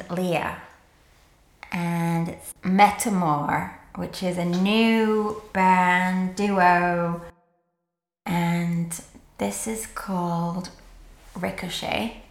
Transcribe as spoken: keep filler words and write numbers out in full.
Leah. And it's Metamor, which is a new band duo. And this is called Ricochet.